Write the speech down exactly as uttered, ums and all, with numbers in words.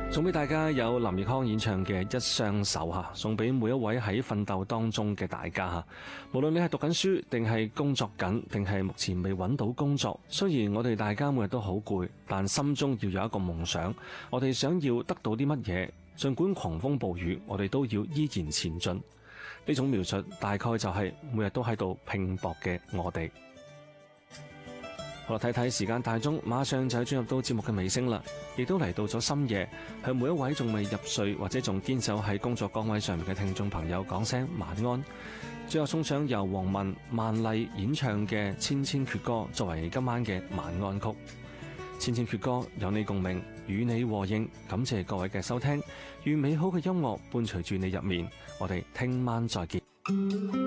送俾大家有林奕匡演唱嘅《一雙手》吓，送俾每一位喺奮鬥當中嘅大家吓。無論你係讀緊書，定係工作緊，定係目前未揾到工作，雖然我哋大家每日都好攰，但心中要有一個夢想。我哋想要得到啲乜嘢，盡管狂風暴雨，我哋都要依然前進。呢種描述大概就係每日都喺度拼搏嘅我哋。好啦，睇睇時間大鐘，馬上就係進入到節目嘅尾聲啦，亦都嚟到咗深夜，向每一位仲未入睡或者仲堅守喺工作崗位上面嘅聽眾朋友講聲晚安。最後送上由黃文、萬麗演唱嘅《千千闕歌》作為今晚嘅晚安曲。《千千闕歌》有你共鳴，與你和應，感謝各位嘅收聽，願美好嘅音樂伴隨住你入眠，我哋聽晚再見。